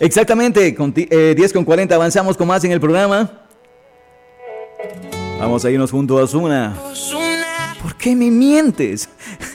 Exactamente, 10:40 avanzamos con más en el programa. Vamos a irnos junto a Ozuna. ¿Por qué me mientes?